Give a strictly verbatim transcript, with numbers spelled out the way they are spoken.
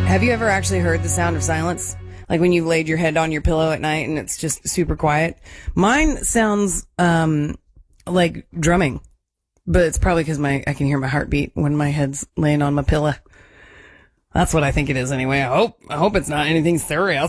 Have you ever actually heard the sound of silence? Like when you've laid your head on your pillow at night and it's just super quiet? Mine sounds um like drumming, but it's probably because my I can hear my heartbeat when my head's laying on my pillow. That's what I think it is anyway. I hope I hope it's not anything serious.